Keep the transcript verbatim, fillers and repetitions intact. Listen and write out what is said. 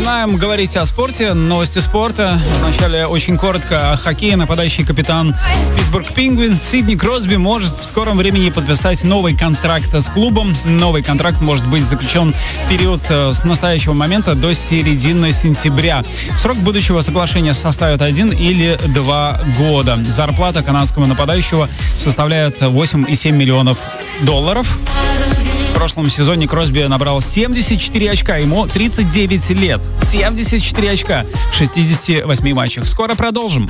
Начинаем говорить о спорте, новости спорта. Вначале очень коротко о хоккее. Нападающий капитан Питтсбург Пингвинс Сидни Кросби может в скором времени подписать новый контракт с клубом. Новый контракт может быть заключен в период с настоящего момента до середины сентября. Срок будущего соглашения составит один или два года. Зарплата канадского нападающего составляет восемь и семь миллионов долларов. В прошлом сезоне Кросби набрал семьдесят четыре очка, ему тридцать девять лет. семьдесят четыре очка в шестидесяти восьми матчах. Скоро продолжим.